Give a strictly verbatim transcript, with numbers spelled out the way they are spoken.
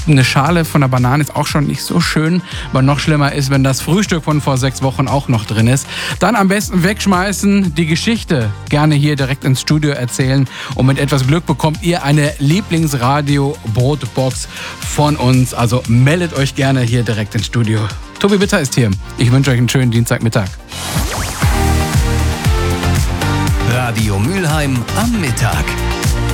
eine Schale von der Banane ist auch schon nicht so schön, aber noch schlimmer ist, wenn das Frühstück von vor sechs Wochen auch noch drin ist. Dann am besten wegschmeißen, die Geschichte gerne hier direkt ins Studio erzählen und mit etwas Glück bekommt ihr eine Lieblingsradio-Brotbox von uns. Also meldet euch gerne hier direkt ins Studio. Tobi Bitter ist hier. Ich wünsche euch einen schönen Dienstagmittag. Radio Mülheim am Mittag.